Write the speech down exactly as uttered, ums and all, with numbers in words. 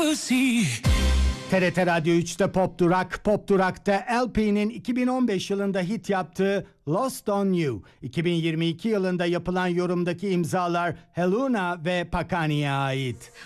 see. T R T Radyo üçte Pop Durak, Pop Durak'ta L P'nin iki bin on beş yılında hit yaptığı Lost on You. iki bin yirmi iki yılında yapılan yorumdaki imzalar Heluna ve Pakani'ye ait.